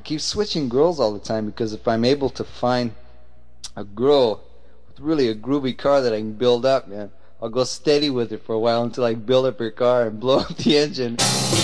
keep switching girls all the time, because if I'm able to find a girl with really a groovy car that I can build up, man, I'll go steady with it for a while until I build up her car and blow up the engine.